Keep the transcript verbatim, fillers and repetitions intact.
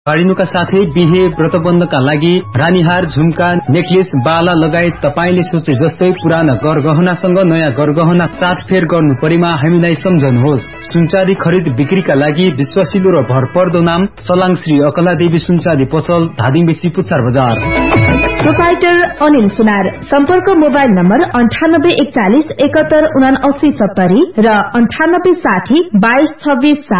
गाडिनुका साथै बिहे व्रतबन्धका लागि रानीहार झुम्का नेकलेस बाला लगायत तपाईले सोचे जस्तै पुराना गरगहनासँग नयाँ गरगहना साथ फेर गर्नु परेमा हामीलाई सम्झनुहोस्। सुनचाँदी खरिद बिक्रीका लागि विश्वासिलो र भरपर्दो नाम सलाङ श्री अकला देवी सुनचाँदी पसल धादिङ बेसी पुच्छार बजार। प्रोपाइटर अनिल सुनार। सम्पर्क मोबाइल नम्बर अन्ठानब्बे एकचालिस एकहत्तर उना अस्सी सत्तरी र अन्ठानब्बे साठी बाइस छब्बीस